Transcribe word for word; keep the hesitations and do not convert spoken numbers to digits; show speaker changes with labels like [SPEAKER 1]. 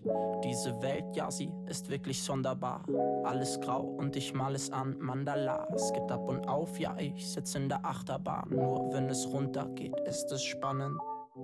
[SPEAKER 1] Diese Welt, ja, sie ist wirklich sonderbar. Alles grau und ich mal es an Mandala. Es geht ab und auf, ja, ich sitz in der Achterbahn. Nur wenn es runtergeht, ist es spannend.